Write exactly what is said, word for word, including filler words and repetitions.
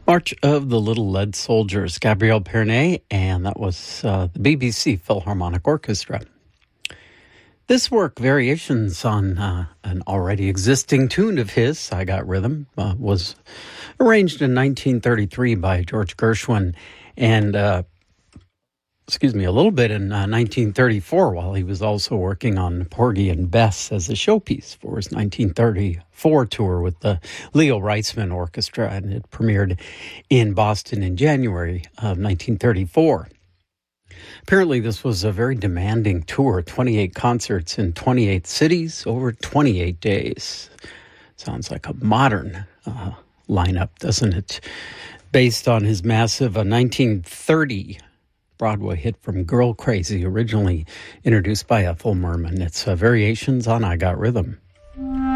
March of the Little Lead Soldiers, Gabriel Pernet, and that was uh, the B B C Philharmonic Orchestra. This work, variations on uh, an already existing tune of his, I Got Rhythm, uh, was arranged in nineteen thirty-three by George Gershwin, and, uh, excuse me, a little bit in uh, nineteen thirty-four, while he was also working on Porgy and Bess as a showpiece for his nineteen thirty-four tour with the Leo Reitzman Orchestra, and it premiered in Boston in January of nineteen thirty-four. Apparently, this was a very demanding tour, twenty-eight concerts in twenty-eight cities over twenty-eight days. Sounds like a modern uh, lineup, doesn't it? Based on his massive uh, nineteen thirty Broadway hit from Girl Crazy, originally introduced by Ethel Merman. It's uh, variations on I Got Rhythm.